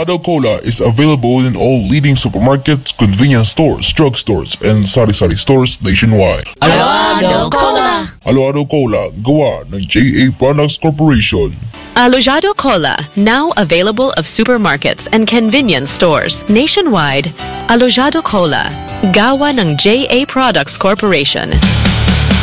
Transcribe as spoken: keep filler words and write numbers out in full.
Alojado Cola is available in all leading supermarkets, convenience stores, drugstores, and sari-sari stores nationwide. Alojado Cola! Alojado Cola, gawa ng J A Products Corporation. Alojado Cola, now available of supermarkets and convenience stores nationwide. Alojado Cola, gawa ng J A Products Corporation.